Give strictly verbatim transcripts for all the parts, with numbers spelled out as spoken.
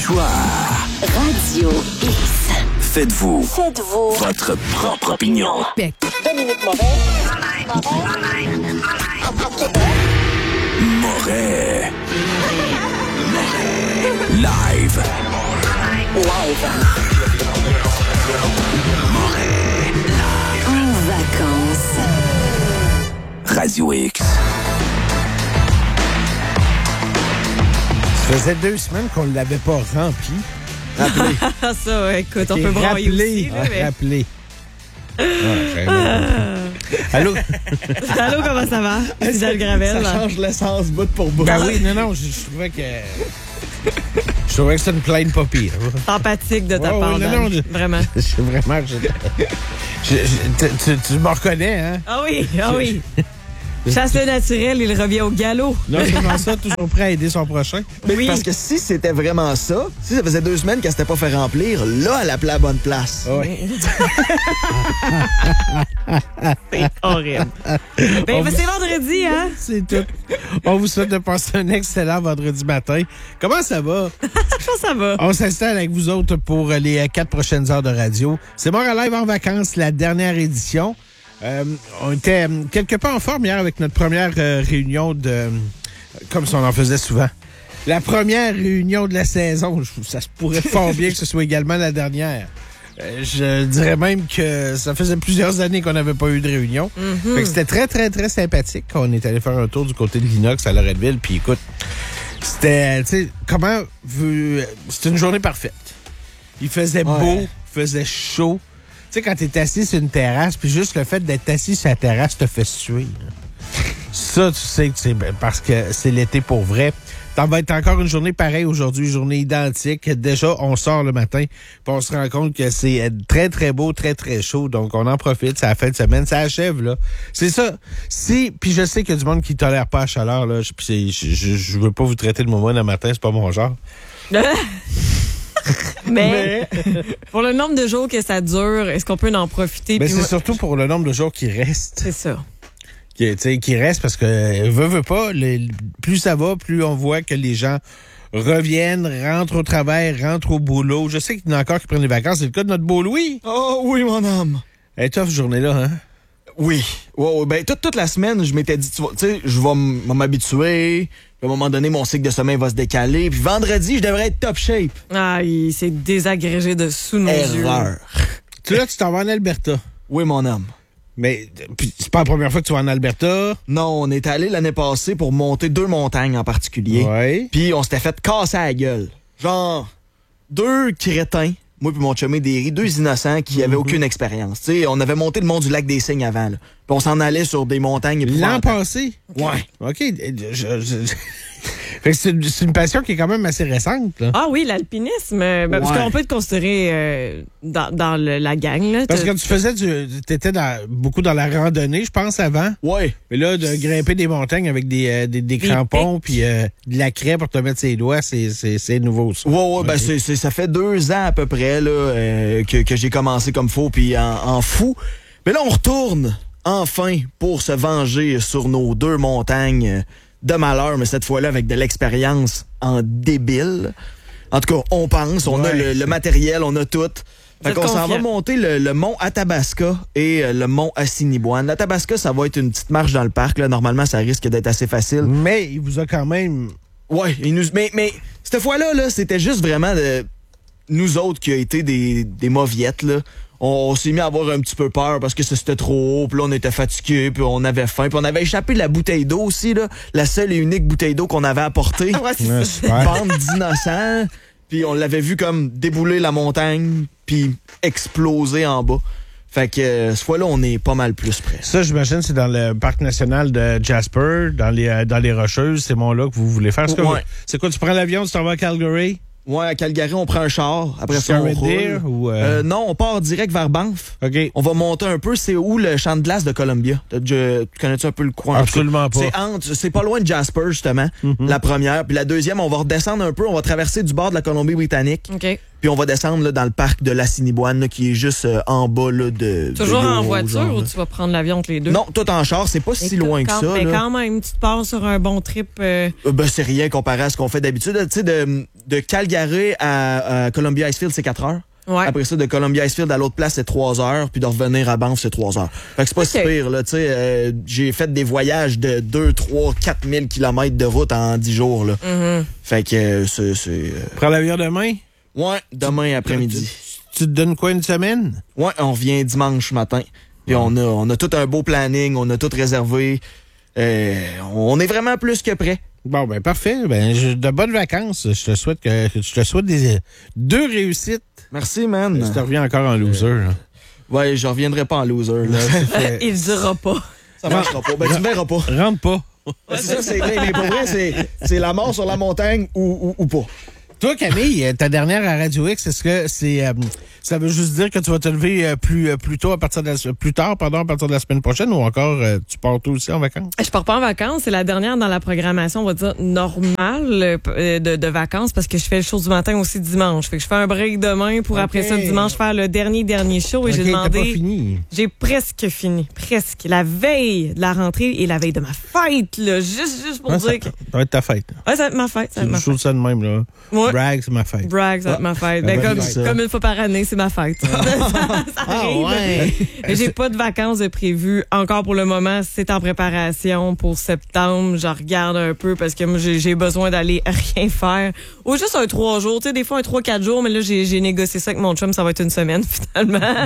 Bonsoir. Radio X. Faites-vous. Faites-vous. Votre propre opinion. Dominique Moret. Moret. Live. Live. Moret. En vacances. Radio X. Ça faisait deux semaines qu'on ne l'avait pas rempli. Rappelez. Ça, écoute, Okay, on peut brailler rappelez, aussi. Là, mais... rappelez. Ah, allô? Allô, comment ça va? C'est Gisèle Gravel. Ça change l'essence bout pour bout. Ben oui, non, non, je, je trouvais que... Je trouvais que c'était une plainte pas pire. Sympathique de ta Ouais, part, ouais, non, Dan. non, je- Vraiment. Je suis vraiment... Je, je, je- tu, tu, tu me reconnais, hein? Ah oui, ah oui. Chasse le naturel, il revient au galop. Non, c'est vraiment ça, toujours prêt à aider son prochain. Mais Oui. Parce que si c'était vraiment ça, si ça faisait deux semaines qu'elle s'était pas fait remplir, là, elle appelait à la bonne place. Ah ouais. C'est horrible. Ben, On ben, vous- c'est vendredi, hein? C'est tout. On vous souhaite de passer un excellent vendredi matin. Comment ça va? Je pense que ça va. On s'installe avec vous autres pour les quatre prochaines heures de radio. C'est Montréal Live en vacances, la dernière édition. Euh, on était euh, quelque peu en forme hier avec notre première euh, réunion de... euh, comme si on en faisait souvent. La première réunion de la saison. Je- Ça se pourrait fort bien que ce soit également la dernière. Euh, je dirais même que ça faisait plusieurs années qu'on n'avait pas eu de réunion. Mm-hmm. Fait que c'était très, très, très sympathique. On est allé faire un tour du côté de l'Inox à Loretteville. Puis écoute, c'était, tu sais, comment... veut- C'était une journée parfaite. Il faisait Ouais. beau, il faisait chaud. Tu sais, quand t'es assis sur une terrasse, puis juste le fait d'être assis sur la terrasse te fait suer. là. Ça, tu sais que c'est parce que c'est l'été pour vrai. T'en vas être encore une journée pareille aujourd'hui, journée identique. Déjà, on sort le matin, puis on se rend compte que c'est très, très beau, très, très chaud. Donc, on en profite, c'est la fin de semaine, ça achève, là. C'est ça. Si, puis je sais qu'il y a du monde qui tolère pas la chaleur, là. Je, puis c'est- je, je, je veux pas vous traiter de moment le matin, c'est pas mon genre. Mais, pour le nombre de jours que ça dure, est-ce qu'on peut en profiter? Mais Puis c'est moi- surtout pour le nombre de jours qui restent. C'est ça. Qui, tu sais, qui restent parce que, euh, veut, veut pas, les- plus ça va, plus on voit que les gens reviennent, rentrent au travail, rentrent au boulot. Je sais qu'il y en a encore qui prennent des vacances. C'est le cas de notre beau Louis. Oh oui, mon âme. Elle est tough, cette journée-là, hein? Oui. Ouais, ouais, ben, toute, toute la semaine, je m'étais dit, tu vois, tu sais, je vais m- m'habituer. Puis à un moment donné, mon cycle de sommeil va se décaler. Puis vendredi, je devrais être top shape. Ah, il s'est désagrégé de sous nos yeux. Erreur. Tu là, tu t'en vas en Alberta. Oui, mon homme. Mais puis, c'est pas la première fois que tu vas en Alberta. Non, on est allé l'année passée pour monter deux montagnes en particulier. Ouais. Puis on s'était fait casser la gueule. Genre, deux crétins, moi puis mon chumé Derry, deux innocents qui avaient aucune expérience. Tu sais, on avait monté le mont du lac des Cygnes avant, là. Puis on s'en allait sur des montagnes L'an épouvantables. passé? Ouais. OK. Je- je- fait que c'est une, c'est une passion qui est quand même assez récente, là. Ah oui, l'alpinisme. Ben, Parce Ouais. qu'on peut te considérer euh, dans, dans le- la gang. Là. Parce que T'as- quand tu faisais du. T'étais dans, beaucoup dans la randonnée, je pense, avant. Ouais. Mais là, de grimper des montagnes avec des, euh, des, des Des crampons puis euh, de la craie pour te mettre ses doigts, c'est, c'est, c'est nouveau, ça. Ouais, ouais, ben Ok. c'est, c'est- ça fait deux ans à peu près là, euh, que, que j'ai commencé comme faux puis en, en fou. Mais là, on retourne enfin pour se venger sur nos deux montagnes euh, de malheur, mais cette fois-là avec de l'expérience en débile. En tout cas, on pense, on a Ouais, le, c'est- le matériel, on a tout. Fait êtes qu'on s'en va confiant. monter le, le mont Athabasca et euh, le mont Assiniboine. L'Athabasca, ça va être une petite marche dans le parc. Là. Normalement, ça risque d'être assez facile. Mais il vous a quand même. Ouais, il nous, mais, mais cette fois-là, là, c'était juste vraiment de, nous autres qui a été des, des mauviettes, là. On, on s'est mis à avoir un petit peu peur parce que ça, c'était trop haut, puis là, on était fatigués, puis on avait faim, puis on avait échappé la bouteille d'eau aussi, là. La seule et unique bouteille d'eau qu'on avait apportée. Ouais, c'est Ouais, ça. super. Bande d'innocents. Puis on l'avait vu comme débouler la montagne, puis exploser en bas. Fait que euh, ce fois-là, on est pas mal plus près. Ça, j'imagine, c'est dans le parc national de Jasper, dans les, euh, dans les Rocheuses. C'est mon là que vous voulez faire. C'est quoi, Ouais. c'est quoi, tu prends l'avion, tu t'en vas à Calgary? Ouais, à Calgary, on prend un char. Après ça, Jusqu'à on Red roule. Deer ou, euh? Euh, non, on part direct vers Banff. OK. On va monter un peu. C'est où le champ de glace de Columbia? T'as déjà- Tu connais-tu un peu le coin? Absolument pas. C'est entre, c'est pas loin de Jasper, justement, la première. Puis la deuxième, on va redescendre un peu. On va traverser du bord de la Colombie-Britannique. OK. Puis on va descendre là, dans le parc de l'Assiniboine, là, qui est juste euh, en bas là, de. Toujours de en Yoro, voiture genre, ou là. tu vas prendre l'avion entre les deux? Non, tout en char, c'est pas Et si loin que quand, ça. Mais là. quand même, tu te pars sur un bon trip. euh, Euh, Ben, c'est rien comparé à ce qu'on fait d'habitude. Tu sais, de, de Calgary à, à Columbia Icefield, c'est quatre heures. Ouais. Après ça, de Columbia Icefield à l'autre place, c'est trois heures. Puis de revenir à Banff, c'est trois heures. Fait que c'est pas Ok. si pire, là. Tu sais, euh, j'ai fait des voyages de deux, trois, quatre mille kilomètres de route en dix jours, là. Mhm. Fait que euh, c'est... c'est, euh, Prends l'avion demain? Ouais, demain après-midi. Tu te donnes quoi, une semaine? Ouais, on revient dimanche matin. Puis on a, on a tout un beau planning, on a tout réservé. Euh, on est vraiment plus que prêt. Bon, ben parfait. Ben, je- de bonnes vacances. Je te souhaite que je te souhaite des deux réussites. Merci, man. Je te reviens encore en loser. là. Ouais, je reviendrai pas en loser. Là. Il ne dira pas. Ça marchera pas. Ben, tu me verras pas. Rentre pas. Ben, c'est ça, c'est, mais pour vrai, c'est, c'est la mort sur la montagne ou, ou, ou pas. Toi, Camille, ta dernière à Radio X, est-ce que c'est euh, ça veut juste dire que tu vas te lever euh, plus euh, plus tôt à partir de la, plus tard, pardon, à partir de la semaine prochaine, ou encore euh, tu pars toi aussi en vacances? Je pars pas en vacances. C'est la dernière dans la programmation, on va dire, normale euh, de, de vacances parce que je fais le show du matin aussi dimanche. Fait que je fais un break demain pour Ok. après ça, dimanche, faire le dernier, dernier show. Et Ok, j'ai t'as pas demandé... fini. J'ai presque fini. Presque. La veille de la rentrée et la veille de ma fête, là. Juste, juste pour Ah, ça, dire que... ça va être ta fête. Ouais, ça va être ma fête. Ça va Tu être ma me fête. ça de même, là. Ouais. Brag, c'est ma fête. Bragg, ça va être ma fête. Ben, bonne comme, fête. comme une fois par année, c'est ma fête. ça, ça arrive. ouais. Mais j'ai pas de vacances de prévues encore pour le moment. C'est en préparation pour septembre. Je regarde un peu parce que moi, j'ai j'ai besoin d'aller rien faire. Ou juste un trois jours. Tu sais, des fois un trois, quatre jours, mais là, j'ai j'ai négocié ça avec mon chum. Ça va être une semaine, finalement.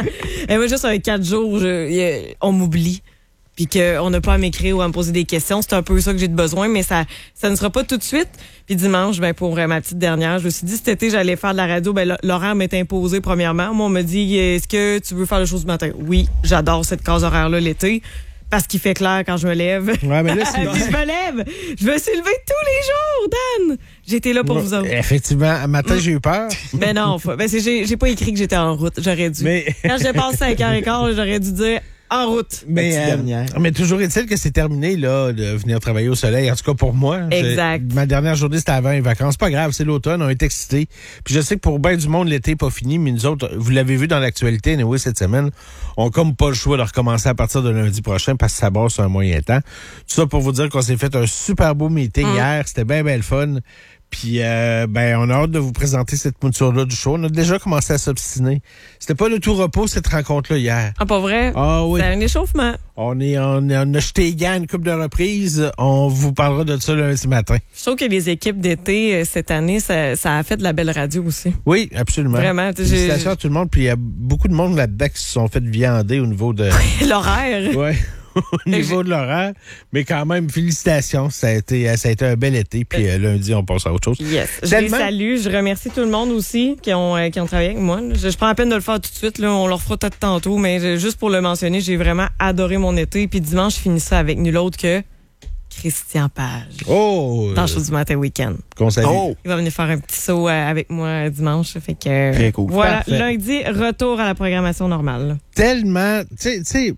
Et moi, juste un quatre jours, je- y- on m'oublie. Puis qu'on n'a pas à m'écrire ou à me poser des questions. C'est un peu ça que j'ai de besoin, mais ça ça ne sera pas tout de suite. Puis dimanche, ben pour euh, ma petite dernière, je me suis dit cet été, j'allais faire de la radio. Ben l'horaire m'est imposé premièrement. Moi, on me dit, est-ce que tu veux faire le show du matin? Oui, j'adore cette case horaire-là l'été. Parce qu'il fait clair quand je me lève. Ouais, mais là, c'est... Puis je me lève. Je me suis levée tous les jours, Dan. J'étais là pour vous autres. Effectivement, un matin, j'ai eu peur. Mais non, faut- ben c'est j'ai j'ai pas écrit que j'étais en route. J'aurais dû. Mais- Quand je dépasse cinq heures quinze, j'aurais dû dire en route. Mais, petite euh, dernière. mais toujours est-il que c'est terminé là de venir travailler au soleil. En tout cas pour moi. Exact. J'ai- Ma dernière journée c'était avant les vacances. Pas grave, c'est l'automne. On est excités. Puis je sais que pour bien du monde l'été n'est pas fini, mais nous autres, vous l'avez vu dans l'actualité, anyway, cette semaine, on n'a comme pas le choix de recommencer à partir de lundi prochain parce que ça barre sur un moyen temps. Tout ça pour vous dire qu'on s'est fait un super beau meeting Mm. hier. C'était bien bien le fun. Puis, euh, ben, on a hâte de vous présenter cette mouture-là du show. On a déjà commencé à s'obstiner. C'était pas le tout repos, cette rencontre-là, hier. Ah, pas vrai? Ah oui. C'est un échauffement. On est, on, on a jeté les gants une couple de reprises. On vous parlera de ça lundi matin. Je trouve que les équipes d'été, euh, cette année, ça, ça a fait de la belle radio aussi. Oui, absolument. Vraiment, j'ai- Félicitations à tout le monde. Puis il y a beaucoup de monde là-dedans qui se sont fait viander au niveau de... L'horaire. ouais. Au niveau de l'horaire. Mais quand même, félicitations. Ça a été, ça a été un bel été. Puis euh, lundi, on passe à autre chose. Yes. Je Tellement- les salue. Je remercie tout le monde aussi qui ont, euh, qui ont travaillé avec moi. Je, je prends la peine de le faire tout de suite. Là. On leur fera peut-être tantôt, mais je- juste pour le mentionner, j'ai vraiment adoré mon été. Puis dimanche, je finis ça avec nul autre que Christian Page. Oh! Dans le show du matin week-end. Qu'on salue. Oh! Il va venir faire un petit saut euh, avec moi euh, dimanche. Fait que, euh, Très cool. Voilà, Parfait. lundi, retour à la programmation normale. là. Tellement... Tu sais- tu sais,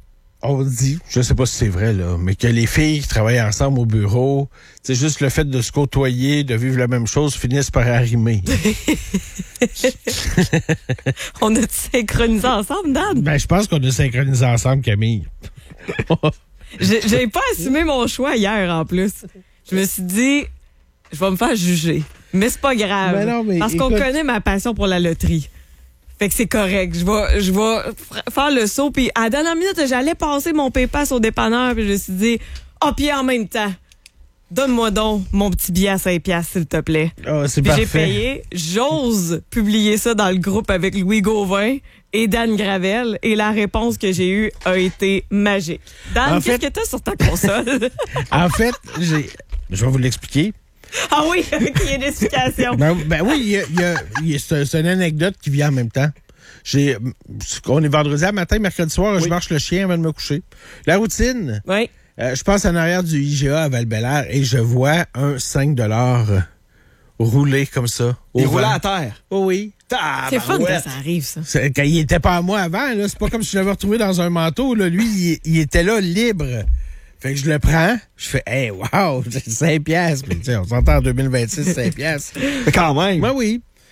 on dit, je sais pas si c'est vrai, là, mais que les filles qui travaillent ensemble au bureau, c'est juste le fait de se côtoyer, de vivre la même chose, finissent par arrimer. On a synchronisé ensemble, Dan? Ben, je pense qu'on a synchronisé ensemble, Camille. J'ai j'ai pas assumé mon choix hier, en plus. Je me suis dit, je vais me faire juger. Mais c'est pas grave. Ben non, mais parce qu'on écoute- connaît ma passion pour la loterie. Fait que c'est correct. Je vais, je vais f- faire le saut. Puis à la dernière minute, j'allais passer mon PayPass au dépanneur. Puis je me suis dit, ah, puis en même temps, donne-moi donc mon petit billet à cinq piastres, s'il te plaît. Ah, c'est Puis j'ai parfait. payé. J'ose publier ça dans le groupe avec Louis Gauvin et Dan Gravel. Et la réponse que j'ai eue a été magique. Dan, En qu'est-ce fait- que t'as sur ta console? En fait, j'ai... Je vais vous l'expliquer. Ah oui, il y a une explication. Ben, ben oui, il y a, il y a- il y a- c'est, c'est une anecdote qui vient en même temps. J'ai, on est vendredi à matin, mercredi soir, je marche le chien avant de me coucher. La routine, Oui. euh, je passe en arrière du I G A à Val-Bélair et je vois un cinq dollars rouler comme ça. au Il roulait vent. à terre. Oh oui. C'est fun Tabarouette. quand ça arrive, ça. C'est- quand il était pas à moi avant, là, c'est pas comme si je l'avais retrouvé dans un manteau. Là. Lui, il, il était là libre. Fait que je le prends, je fais, hey, wow, c'est cinq piastres. Mais, tu sais, on s'entend en deux mille vingt-six, cinq piastres. Mais quand même. Moi, oui.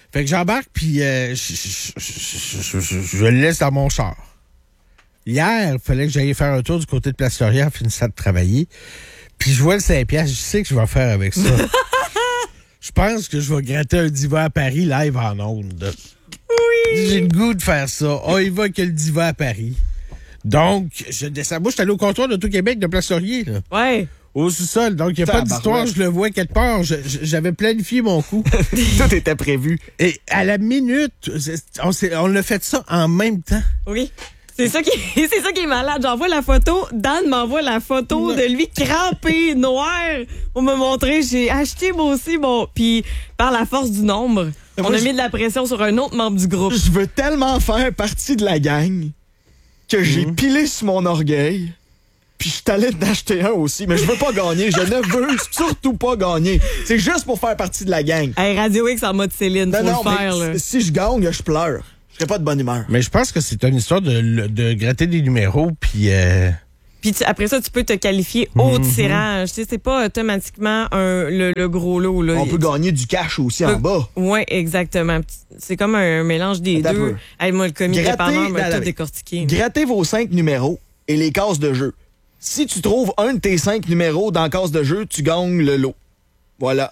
Fait que j'embarque, puis euh, je, je, je, je, je le laisse dans mon char. Hier, il fallait que j'aille faire un tour du côté de Place Laurier, finissant de travailler. Puis je vois le cinq piastres, je sais que je vais faire avec ça. Je pense que je vais gratter un diva à Paris live en ondes. Oui! J'ai le goût de faire ça. Oh, il va que le diva à Paris. Donc, je descends. Moi, je suis allé au comptoir d'Auto-Québec de Place Laurier, là. Ouais. Au sous-sol. Donc, il n'y a pas d'histoire, je le vois quelque part. Je, je, j'avais planifié mon coup. Tout était prévu. Et à la minute, on, s'est, on a fait ça en même temps. Oui. C'est ça qui c'est ça qui est malade. J'envoie la photo. Dan m'envoie la photo de lui crampé, noir, pour me montrer. J'ai acheté moi aussi, bon. Puis, par la force du nombre, on moi, a je... mis de la pression sur un autre membre du groupe. Je veux tellement faire partie de la gang que j'ai mmh. pilé sur mon orgueil. Puis je suis allé d'acheter un aussi, mais je veux pas gagner. Je ne veux surtout pas gagner. C'est juste pour faire partie de la gang. Hey, Radio X en mode Céline, non, faut non, le faire, mais là. Si je gagne, je pleure. Je serais pas de bonne humeur. Mais je pense que c'est une histoire de, de gratter des numéros, puis... Euh... Puis tu, après ça, tu peux te qualifier au mm-hmm. tirage. Tu sais, c'est pas automatiquement un, le, le gros lot. Là. On peut gagner du cash aussi peut, en bas. Oui, exactement. C'est comme un mélange des Attends deux. Hey, moi, le commis dépanneur m'a tout décortiqué. Grattez vos cinq numéros et les cases de jeu. Si tu trouves un de tes cinq numéros dans la case de jeu, tu gagnes le lot. Voilà.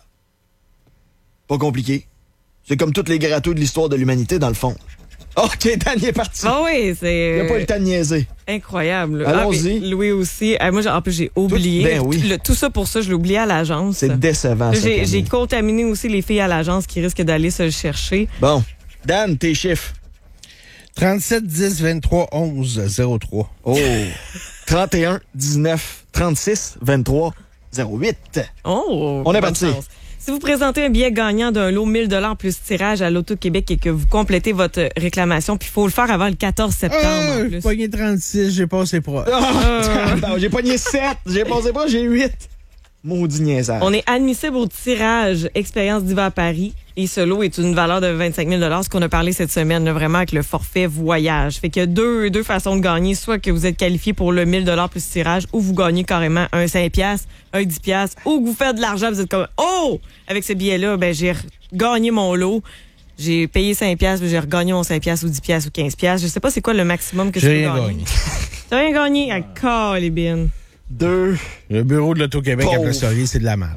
Pas compliqué. C'est comme tous les gratteux de l'histoire de l'humanité, dans le fond. OK, Dan, il est parti. Ah oui, c'est... Il n'a pas eu le temps de niaiser. Incroyable. Allons-y. Ah, Louis aussi. Ah, moi, en plus, j'ai oublié. Tout, ben oui. le, tout ça pour ça, je l'ai oublié à l'agence. C'est décevant, ça. J'ai, j'ai contaminé aussi les filles à l'agence qui risquent d'aller se le chercher. Bon. Dan, tes chiffres. trente-sept, dix, vingt-trois, onze, zéro trois. Oh. trente et un, dix-neuf, trente-six, vingt-trois, zéro huit. Oh. On est parti. Chance. Si vous présentez un billet gagnant d'un lot mille dollars plus tirage à l'Auto-Québec et que vous complétez votre réclamation, puis il faut le faire avant le quatorze septembre. Ah, en plus. J'ai pogné trente-six, j'ai passé proche. Oh, non, j'ai pogné sept, j'ai passé proche, j'ai huit. Maudit niaisage. On est admissible au tirage Expérience Diva à Paris et ce lot est une valeur de vingt-cinq mille dollars, ce qu'on a parlé cette semaine, là, vraiment avec le forfait voyage. Fait qu'il y a deux, deux façons de gagner, soit que vous êtes qualifié pour le mille dollars plus tirage ou vous gagnez carrément un cinq piastres, un dix piastres ou que vous faites de l'argent, vous êtes comme « Oh! Avec ce billet-là, ben j'ai gagné mon lot. J'ai payé cinq piastres, j'ai regagné mon cinq piastres ou dix piastres ou quinze piastres. Je sais pas c'est quoi le maximum que je peux gagner. J'ai rien gagné. T'as rien gagné? Ah, calibine. Deux. Le bureau de l'Auto-Québec à Place Laurier, c'est de la merde.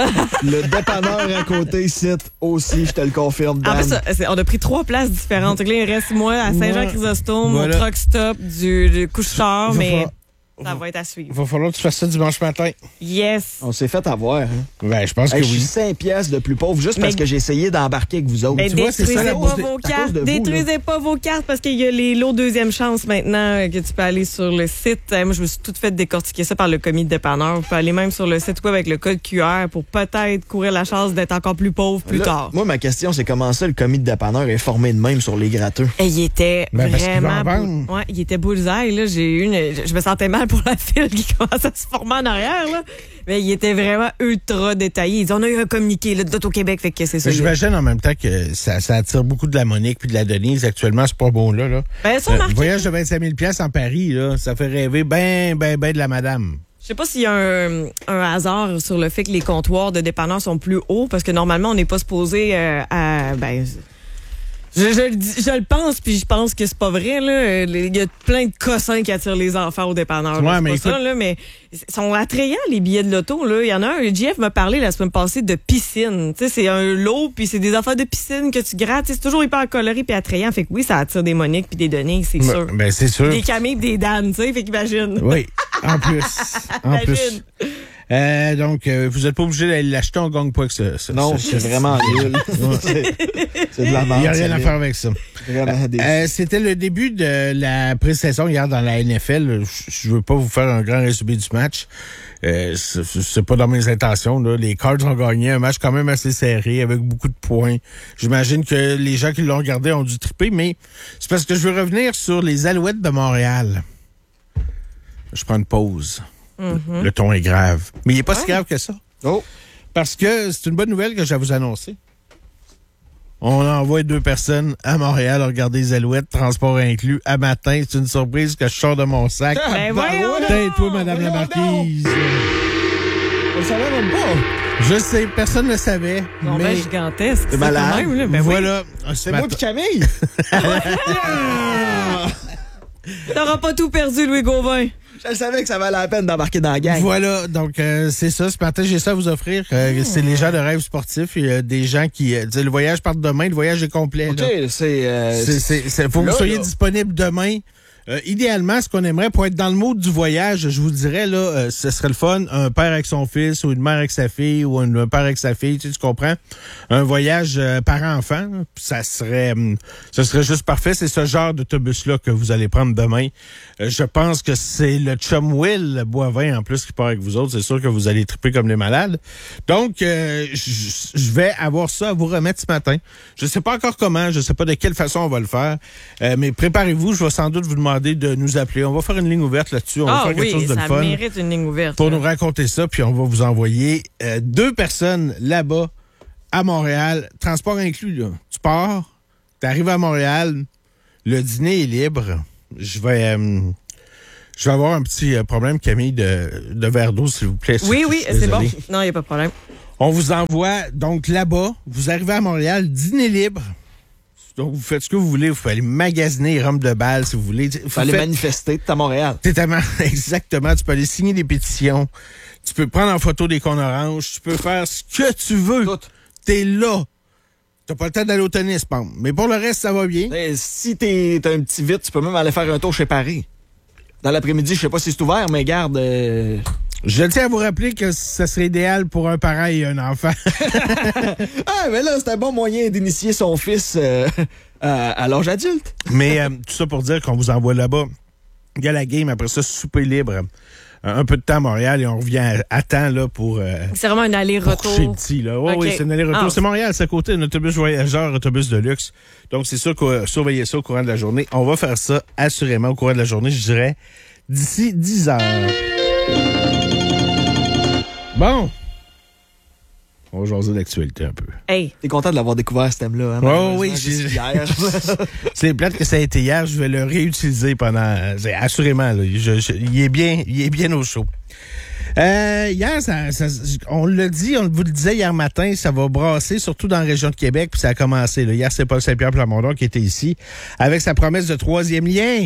Le dépanneur à côté, site aussi, je te le confirme, Dan. En plus, ça, on a pris trois places différentes. Donc là, il reste moi à Saint-Jean-Chrysostome, voilà. au truck stop du, du couche-tard, mais falloir, ça va être à suivre. Il va falloir que tu fasses ça dimanche matin. Yes. On s'est fait avoir. Hein? Ben, je pense hey, que je oui. suis cinq piastres de plus pauvre juste mais, parce que j'ai essayé d'embarquer avec vous autres. Mais tu détruisez vois, c'est ça, pas de, vos cartes. vous, détruisez là. pas vos cartes parce qu'il y a les lots deuxième chance maintenant que tu peux aller sur le site. Moi, je me suis tout fait décortiquer ça par le commis de dépanneur. Vous pouvez aller même sur le site web avec le code Q R pour peut-être courir la chance d'être encore plus pauvre plus là, tard. Moi, ma question, c'est comment ça, le commis de dépanneur est formé de même sur les gratteux? Et il était ben, vraiment... Boule... Ouais, il était bullseye. Là. J'ai eu une... Je me sentais mal pour la file qui commence à se former en arrière. Là. Mais il était vraiment ultra détaillé. Ils disent, on a eu un communiqué là, d'Auto-Québec, fait que c'est ça. J'imagine en même temps que ça, ça attire beaucoup de la Monique puis de la Denise. Actuellement, c'est pas bon là. là. Ben, ça, euh, voyage de vingt-cinq mille dollars en Paris, là, ça fait rêver ben, ben, ben de la madame. Je sais pas s'il y a un, un hasard sur le fait que les comptoirs de dépanneurs sont plus hauts, parce que normalement, on n'est pas supposé euh, à... Ben, Je, je, je le pense, puis je pense que c'est pas vrai. Là. Il y a plein de cossins qui attirent les enfants au dépanneur. Ouais, c'est mais pas écoute... ça, là, mais ils sont attrayants, les billets de l'auto. Là. Il y en a un, J F m'a parlé la semaine passée de piscine. T'sais, c'est un lot, puis c'est des affaires de piscine que tu grattes. T'sais, c'est toujours hyper coloré puis attrayant. Fait que oui, ça attire des Moniques puis des Denis, c'est ben, sûr. Ben, c'est sûr. Des Camille des Dan, tu sais, fait qu'imagine. Oui, en plus. En plus. Euh, donc, euh, vous n'êtes pas obligé d'aller l'acheter, on gagne pas que ça. ça non, ça, c'est ça, vraiment nul. c'est, c'est de la merde. Il n'y a rien à faire avec ça. Vraiment euh, c'était le début de la pré-saison hier dans la N F L. Je ne veux pas vous faire un grand résumé du match. Euh, c'est, c'est pas dans mes intentions. Là. Les Cards ont gagné un match quand même assez serré avec beaucoup de points. J'imagine que les gens qui l'ont regardé ont dû triper, mais c'est parce que je veux revenir sur les Alouettes de Montréal. Je prends une pause. Mm-hmm. Le ton est grave. Mais il n'est pas ouais. si grave que ça. Oh. Parce que c'est une bonne nouvelle que je vais vous annoncer. On envoie deux personnes à Montréal à regarder les Alouettes, transport inclus, à matin. C'est une surprise que je sors de mon sac. Ben voyons donc! Tais-toi, Madame la Marquise. On le savait même pas. Je sais, personne ne le savait. Non, mais ben gigantesque. C'est malade. quand même, là. Ben oui. voilà. Ce C'est moi matin- puis Camille. T'auras pas tout perdu, Louis Gauvin. Je savais que ça valait la peine d'embarquer dans la gang. Voilà, donc euh, c'est ça. Ce matin, j'ai ça à vous offrir. Euh, C'est les gens de rêve sportif. Il y a des gens qui euh, disent le voyage part demain, le voyage est complet. OK, là. c'est... euh, C'est, c'est, c'est- faut que là, vous soyez là. disponible demain. Euh, idéalement, ce qu'on aimerait pour être dans le mode du voyage, je vous dirais, là, euh, ce serait le fun, un père avec son fils ou une mère avec sa fille ou un, un père avec sa fille, tu, sais, tu comprends? Un voyage euh, parent-enfant, là, ça serait hum, ça serait juste parfait. C'est ce genre d'autobus-là que vous allez prendre demain. Euh, je pense que c'est le chum Will Boivin, en plus, qui part avec vous autres. C'est sûr que vous allez triper comme des malades. Donc, euh, je je vais avoir ça à vous remettre ce matin. Je sais pas encore comment, je sais pas de quelle façon on va le faire, euh, mais préparez-vous, je vais sans doute vous demander de nous appeler. On va faire une ligne ouverte là-dessus. On va Ah faire quelque oui, chose de le ça fun mérite une ligne ouverte. pour là. nous raconter ça, puis on va vous envoyer euh, deux personnes là-bas à Montréal, transport inclus, là. Tu pars, t'arrives à Montréal, le dîner est libre. Je vais euh, je vais avoir un petit euh, problème, Camille, de, de verre d'eau, s'il vous plaît. Oui, oui, Je suis c'est bon. désolé. Non, il n'y a pas de problème. On vous envoie donc là-bas. Vous arrivez à Montréal, dîner libre. Donc, vous faites ce que vous voulez. Vous pouvez aller magasiner rhum de balle, si vous voulez. Vous Faut aller faites- manifester, t'es à Montréal. Totalement, exactement. Tu peux aller signer des pétitions. Tu peux prendre en photo des cônes oranges. Tu peux faire ce que tu veux. Tout. T'es là. T'as pas le temps d'aller au tennis, pam. Mais pour le reste, ça va bien. Eh, si t'es t'as un petit vite, tu peux même aller faire un tour chez Paris. Dans l'après-midi, je sais pas si c'est ouvert, mais garde... euh, Je tiens à vous rappeler que ça serait idéal pour un parent et un enfant. Ah, mais là, c'est un bon moyen d'initier son fils euh, à, à l'âge adulte. Mais euh, tout ça pour dire qu'on vous envoie là-bas. Il y a la game, après ça, souper libre. Euh, Un peu de temps à Montréal et on revient à, à temps là, pour... euh, C'est vraiment un Pour aller-retour. chez petit, là. Oui, OK. oui, c'est un aller-retour. Ah. C'est Montréal, c'est à côté, un autobus voyageur, autobus de luxe. Donc, c'est sûr que euh, surveillez ça au courant de la journée. On va faire ça assurément au courant de la journée, je dirais, d'ici dix heures. Bon. On va jaser d'actualité un peu. Hey, T'es content de l'avoir découvert, ce thème-là, hein? Oh, malheureusement, oui, juste j'ai- hier. C'est plate que ça a été hier, je vais le réutiliser pendant... euh, c'est- assurément, là, je- je- il est bien, il est bien au chaud. Euh, hier, ça, ça- on l'a dit, on vous le disait hier matin, ça va brasser, surtout dans la région de Québec, puis ça a commencé. Là. Hier, c'est Paul Saint-Pierre Plamondon qui était ici, avec sa promesse de troisième lien.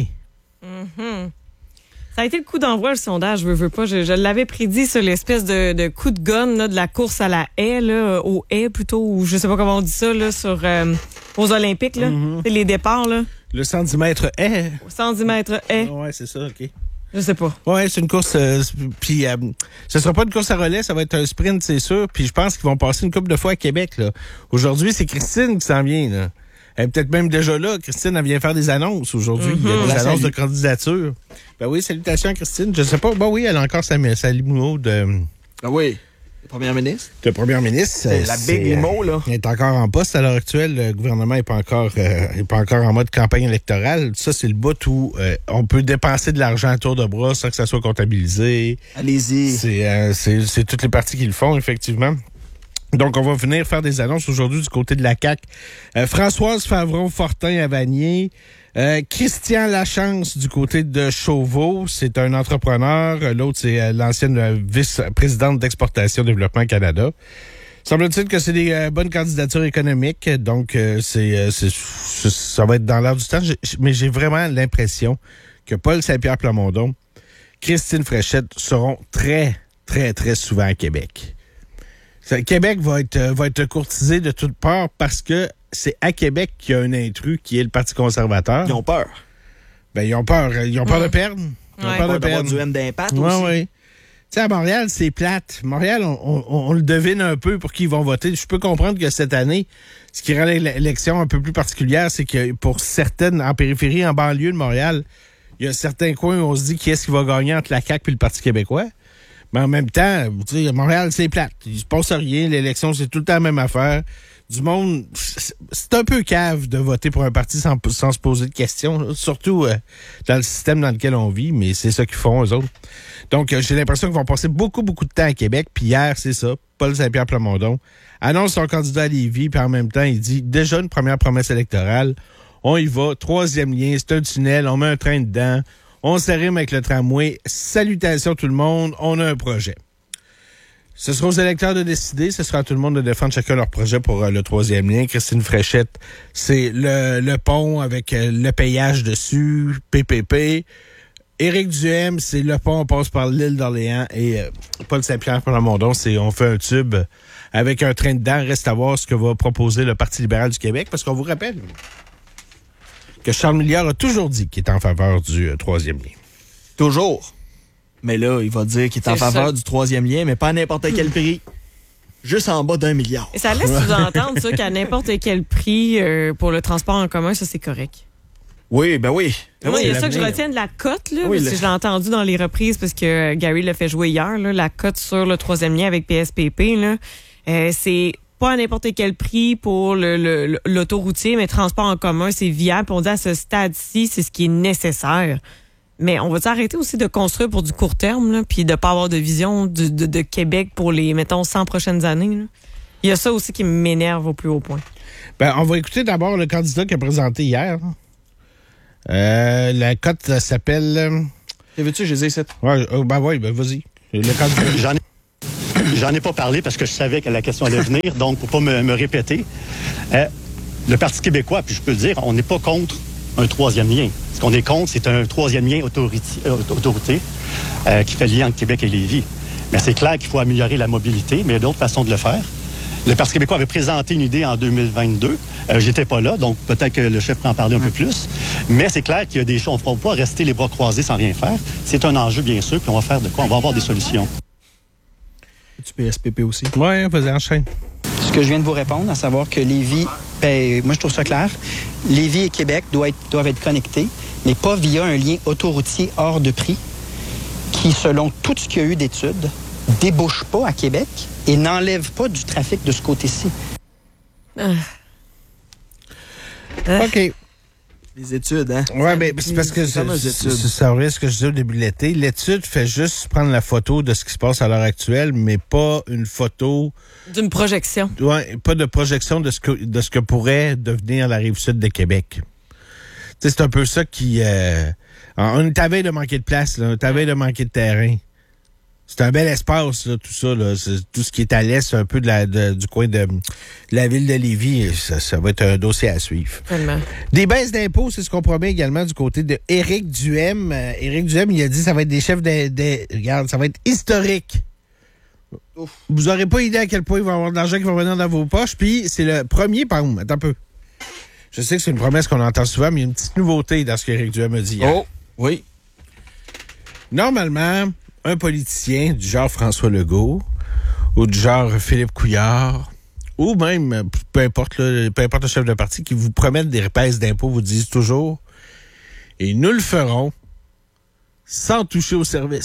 ça a été le coup d'envoi, le sondage, je veux, veux pas. Je, je l'avais prédit sur l'espèce de, de coup de gun là, de la course à la haie, là, au haie plutôt, ou je sais pas comment on dit ça, là, sur, euh, aux Olympiques, là. C'est les départs, là. Le centimètre est. cent dix mètres haie. Ouais, c'est ça, OK. Je sais pas. Ouais, c'est une course. Euh, puis, euh, ce sera pas une course à relais, ça va être un sprint, c'est sûr. Puis, je pense qu'ils vont passer une couple de fois à Québec. Là. Aujourd'hui, c'est Christine qui s'en vient. Là. Elle est peut-être même déjà là. Christine, elle vient faire des annonces aujourd'hui. Il y a des La annonces salue. de candidature. Ben oui, salutations à Christine. Je sais pas. Ben oui, elle a encore sa, sa limo de, Ah oui, le premier ministre. de première ministre. C'est la big euh, limo, là. Elle est encore en poste à l'heure actuelle. Le gouvernement n'est pas encore euh, est pas encore en mode campagne électorale. Ça, c'est le bout où euh, on peut dépenser de l'argent à tour de bras sans que ça soit comptabilisé. Allez-y. C'est euh, c'est c'est toutes les parties qui le font, effectivement. Donc, on va venir faire des annonces aujourd'hui du côté de la C A Q. Euh, Françoise Favreau-Fortin à Vanier. Euh, Christian Lachance du côté de Chauveau, c'est un entrepreneur. Euh, L'autre, c'est euh, l'ancienne euh, vice-présidente d'Exportation Développement Canada. Semble-t-il que c'est des euh, bonnes candidatures économiques, donc euh, c'est, euh, c'est, c'est- ça va être dans l'air du temps. J'ai- mais j'ai vraiment l'impression que Paul Saint-Pierre Plamondon, Christine Fréchette seront très, très, très souvent à Québec. Ça, Québec va être, euh, va être courtisé de toutes parts parce que c'est à Québec qu'il y a un intrus qui est le Parti conservateur. Ils ont peur. Ben, ils ont peur. Ils ont peur de perdre. Ils ont Ouais. peur de Peur d'avoir perdre. du haine d'impact Ouais, aussi. ouais. Tu sais, à Montréal, c'est plate. Montréal, on, on, on le devine un peu pour qui ils vont voter. Je peux comprendre que cette année, ce qui rend l'élection un peu plus particulière, c'est que pour certaines, en périphérie, en banlieue de Montréal, il y a certains coins où on se dit qui est-ce qui va gagner entre la C A Q et le Parti québécois. Mais en même temps, tu sais, Montréal, c'est plate. Il se passe rien. L'élection, c'est tout le temps la même affaire. Du monde, c'est un peu cave de voter pour un parti sans, sans se poser de questions, là. Surtout euh, dans le système dans lequel on vit, mais c'est ça qu'ils font, eux autres. Donc, euh, j'ai l'impression qu'ils vont passer beaucoup, beaucoup de temps à Québec. Puis hier, c'est ça, Paul Saint-Pierre Plamondon annonce son candidat à Lévis, puis en même temps, il dit déjà une première promesse électorale. On y va, troisième lien, c'est un tunnel, on met un train dedans, on s'arrime avec le tramway. Salutations tout le monde, on a un projet. Ce sera aux électeurs de décider. Ce sera à tout le monde de défendre chacun leur projet pour euh, le troisième lien. Christine Fréchette, c'est le, le pont avec euh, le payage dessus, P P P. Éric Duhaime, c'est le pont, on passe par l'île d'Orléans. Et euh, Paul Saint-Pierre Plamondon, c'est on fait un tube avec un train dedans. Reste à voir ce que va proposer le Parti libéral du Québec. Parce qu'on vous rappelle que Charles Milliard a toujours dit qu'il est en faveur du euh, troisième lien. Toujours. Mais là, il va dire qu'il est en C'est faveur ça. du troisième lien, mais pas à n'importe quel prix. Juste en bas d'un milliard. Et ça laisse sous-entendre, ça, qu'à n'importe quel prix euh, pour le transport en commun, ça, c'est correct. Oui, ben oui. Ben Moi, oui, il y a ça que je l'avenir. retiens de la cote, là, Oui, parce le- que je l'ai entendu dans les reprises, parce que euh, Gary l'a fait jouer hier, là, la cote sur le troisième lien avec P S P P, là, euh, c'est pas à n'importe quel prix pour le, le- le- l'autoroutier, mais transport en commun, c'est viable. Puis on dit à ce stade-ci, c'est ce qui est nécessaire. Mais on va arrêter aussi de construire pour du court terme, là, puis de pas avoir de vision de, de, de Québec pour les, mettons, cent prochaines années, là. Il y a ça aussi qui m'énerve au plus haut point. Ben, on va écouter d'abord le candidat qui a présenté hier. Euh, la cote ça s'appelle... euh, Et veux-tu, je les ai ici. Ouais, euh, ben oui, ben vas-y. Le candidat... J'en ai, j'en ai pas parlé parce que je savais que la question allait venir, donc pour pas me, me répéter. Euh, le Parti québécois, puis je peux le dire, on n'est pas contre un troisième lien. Ce qu'on est contre, c'est un troisième lien autorité, euh, autorité euh, qui fait le lien entre Québec et Lévis. Mais c'est clair qu'il faut améliorer la mobilité, mais il y a d'autres façons de le faire. Le Parti québécois avait présenté une idée en deux mille vingt-deux. Euh, j'étais pas là, donc peut-être que le chef peut en parler un peu plus. Mais c'est clair qu'il y a des choses. On ne pourra pas rester les bras croisés sans rien faire. C'est un enjeu, bien sûr, puis on va faire de quoi? On va avoir des solutions. Du P S P P aussi. Ouais, vas-y, enchaîne. Ce que je viens de vous répondre, à savoir que Lévis, ben, moi je trouve ça clair, Lévis et Québec doivent être, doivent être connectés, mais pas via un lien autoroutier hors de prix qui, selon tout ce qu'il y a eu d'études, débouche pas à Québec et n'enlève pas du trafic de ce côté-ci. OK. Les études, hein? Ouais, mais c'est parce que C'est c'est comme les c'est- études. c'est- ça revient à ce que je disais au début de l'été. L'étude fait juste prendre la photo de ce qui se passe à l'heure actuelle, mais pas une photo, D'une projection. ouais, pas de projection de ce que de ce que pourrait devenir la rive sud de Québec. Tu sais, c'est un peu ça qui... Euh, on est à veille de manquer de place, là, on est à veille de manquer de terrain. C'est un bel espace, là, tout ça. Là. C'est- tout ce qui est à l'est, un peu de la, de- du coin de, de la ville de Lévis, ça, ça va être un dossier à suivre. Tellement. Des baisses d'impôts, c'est ce qu'on promet également du côté de Éric Duhaime. Euh, Éric Duhaime, il a dit que ça va être des chefs de, de- regarde, ça va être historique. Vous n'aurez pas idée à quel point il va y avoir de l'argent qui va venir dans vos poches. Puis c'est le premier, par exemple, attends un peu. Je sais que c'est une promesse qu'on entend souvent, mais il y a une petite nouveauté dans ce qu'Éric Duhaime a dit hier. Oh, oui. Normalement, un politicien du genre François Legault ou du genre Philippe Couillard ou même, euh, peu importe, là, peu importe le chef de parti qui vous promettent des baisses d'impôts, vous disent toujours « Et nous le ferons sans toucher au service. »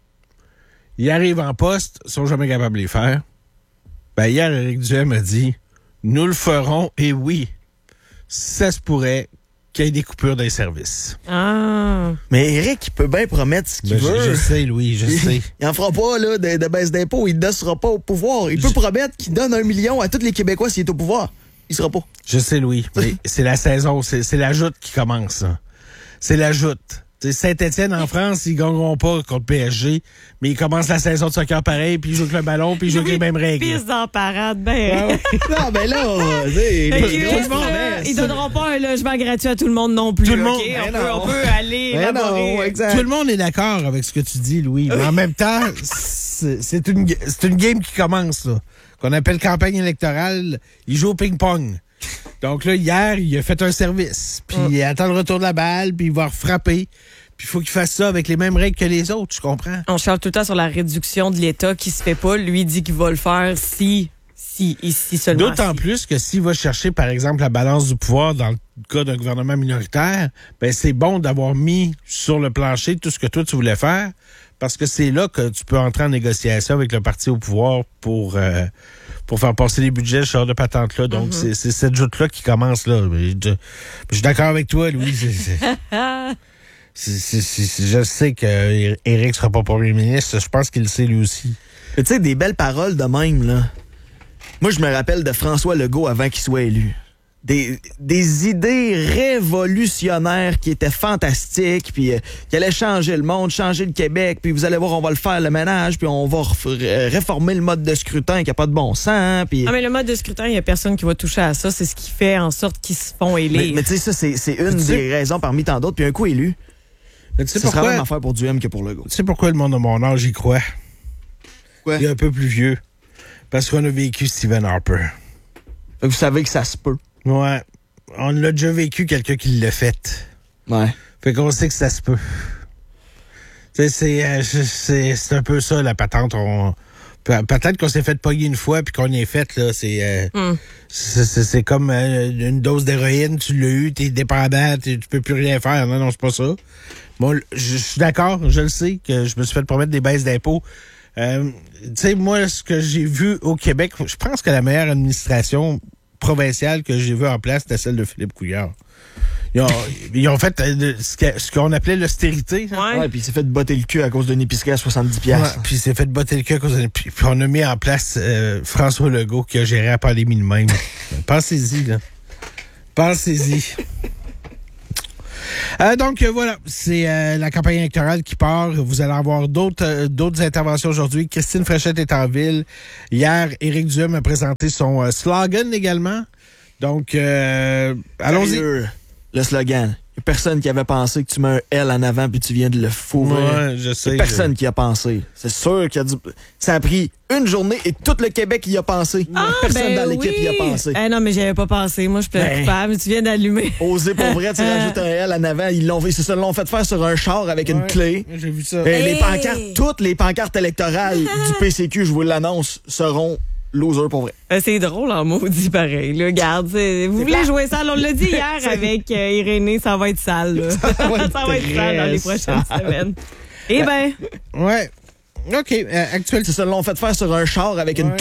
Ils arrivent en poste, ils sont jamais capables de les faire. Ben, hier, Éric Duhaime a dit « Nous le ferons, et oui, ça se pourrait qu'il y ait des coupures dans les services. » Ah. Mais Eric, il peut bien promettre ce qu'il Ben, je, veut. je sais, Louis, je sais. Il n'en fera pas là, de, de baisse d'impôts. Il ne sera pas au pouvoir. Il peut promettre qu'il donne un million à tous les Québécois s'il est au pouvoir. Il sera pas. Je sais, Louis. mais c'est la saison, c'est, c'est la joute qui commence. Hein. C'est la joute. T'sais, Saint-Étienne, en France, ils gagneront pas contre P S G, mais ils commencent la saison de soccer pareil, puis ils jouent avec le ballon, puis ils jouent avec les mêmes règles. Pisse en parade, ben. Non, mais là, tu sais, Fait que les Chris, grosses là, promesses. ils donneront pas un logement gratuit à tout le monde non plus. Tout le monde, OK? ben On, peut, non. on peut aller Mais élaborer. non, exact. Tout le monde est d'accord avec ce que tu dis, Louis, mais en même temps, c'est, c'est, une, c'est une game qui commence, là, qu'on appelle campagne électorale. Ils jouent au ping-pong. Donc là, hier, il a fait un service, puis il attend le retour de la balle, puis il va frapper. Puis il faut qu'il fasse ça avec les mêmes règles que les autres, tu comprends? On charle tout le temps sur la réduction de l'État qui se fait pas. Lui dit qu'il va le faire si, si, si seulement. D'autant si. plus que s'il va chercher, par exemple, la balance du pouvoir dans le cas d'un gouvernement minoritaire, ben c'est bon d'avoir mis sur le plancher tout ce que toi tu voulais faire, parce que c'est là que tu peux entrer en négociation avec le parti au pouvoir pour euh, pour faire passer les budgets, ce genre de patente-là. Donc, Mm-hmm. c'est, c'est cette joute-là qui commence là. Je, je, je suis d'accord avec toi, Louis. C'est, c'est, c'est, c'est, c'est, c'est- je sais que Éric sera pas premier ministre. Je pense qu'il le sait lui aussi. Mais tu sais, des belles paroles de même, là. Moi, je me rappelle de François Legault avant qu'il soit élu. des, des idées révolutionnaires qui étaient fantastiques, puis euh, qui allaient changer le monde, changer le Québec, puis vous allez voir, on va le faire le ménage, puis on va ref- réformer le mode de scrutin qui a pas de bon sens. Puis... Ah, mais le mode de scrutin, il n'y a personne qui va toucher à ça. C'est ce qui fait en sorte qu'ils se font élire. Mais, mais tu sais, ça, c'est, c'est une sais- des raisons parmi tant d'autres. Puis un coup élu, Mais tu sais ce sera la pourquoi? même affaire pour Duhem que pour Legault. Tu sais pourquoi le monde de mon âge y croit? Quoi? Il est un peu plus vieux. Parce qu'on a vécu Stephen Harper. Fait que vous savez que ça se peut. Ouais. On l'a déjà vécu, quelqu'un qui l'a fait. Ouais. Fait qu'on sait que ça se peut. Tu sais, c'est, euh, c'est, c'est un peu ça, la patente. On, pe- peut-être qu'on s'est fait pogner une fois, puis qu'on y est fait, là. C'est, euh, Mm. c'est, c'est, c'est comme euh, une dose d'héroïne, tu l'as eu, t'es dépendant, t'es- tu peux plus rien faire. Non, non, c'est pas ça. Bon, je je suis d'accord, je le sais, que je me suis fait promettre des baisses d'impôts. Euh, tu sais, moi, ce que j'ai vu au Québec, je pense que la meilleure administration provinciale que j'ai vue en place, c'était celle de Philippe Couillard. Ils ont, ils ont fait euh, de- ce, que- ce qu'on appelait l'austérité. hein. Ouais. Ouais, puis il s'est fait botter le cul à cause d'une épicerie à soixante-dix Ouais, piastres. puis il s'est fait botter le cul à cause de... Puis, puis on a mis en place euh, François Legault qui a géré la pandémie de même. Pensez-y, là. Pensez-y. Euh, donc euh, voilà, c'est euh, la campagne électorale qui part. Vous allez avoir d'autres euh, d'autres interventions aujourd'hui. Christine Fréchette est en ville. Hier, Éric Duhem a présenté son euh, slogan également. Donc, euh, allons-y. Sérieux, le slogan. Il y a personne qui avait pensé que tu mets un L en avant puis tu viens de le fourrer. Ouais, je sais. Il y a personne qui y a pensé. C'est sûr qu'il y a du... Ça a pris une journée et tout le Québec y a pensé. Ah, personne ben dans l'équipe oui. y a pensé. Eh non, mais j'y avais pas pensé. Moi, je suis Ben. coupable. Tu viens d'allumer. Osez pour vrai, tu rajoutes un L en avant. Ils l'ont, ils se l'ont fait faire sur un char avec une Ouais, clé. J'ai vu ça. Euh, Les Hey. pancartes, toutes les pancartes électorales du P C Q, je vous l'annonce, seront loser pour vrai. Euh, C'est drôle en maudit pareil. Là. Regarde, c'est- vous voulez jouer sale? On l'a dit hier avec euh, Irénée, ça va être sale. Là. Ça va être, sale dans les prochaines sale. semaines. Eh ben, Ouais. OK. Euh, actualité. Ils se l'ont fait faire sur un char avec une Ouais.